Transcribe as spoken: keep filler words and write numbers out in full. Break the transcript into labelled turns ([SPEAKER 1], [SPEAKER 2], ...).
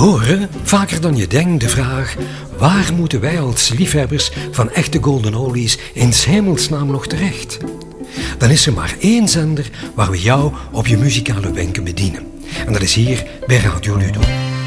[SPEAKER 1] horen, vaker dan je denkt, de vraag: waar moeten wij als liefhebbers van echte golden oldies in 's hemelsnaam nog terecht? Dan is er maar één zender waar we jou op je muzikale wenken bedienen. En dat is hier bij Radio Ludo.